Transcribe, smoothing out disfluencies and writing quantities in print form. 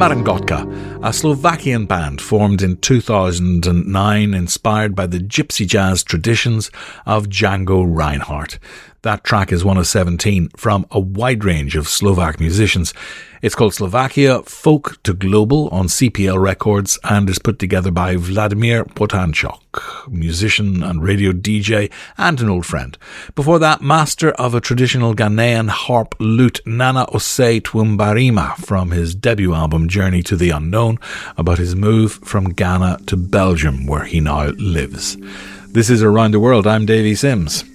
Marangotka, a Slovakian band formed in 2009 inspired by the gypsy jazz traditions of Django Reinhardt. That track is one of 17 from a wide range of Slovak musicians. It's called Slovakia Folk to Global on CPL Records and is put together by Vladimir Potanchuk, musician and radio DJ and an old friend. Before that, master of a traditional Ghanaian harp lute, Nana Osei Twumbarima, from his debut album Journey to the Unknown, about his move from Ghana to Belgium, where he now lives. This is Around the World. I'm Davey Sims.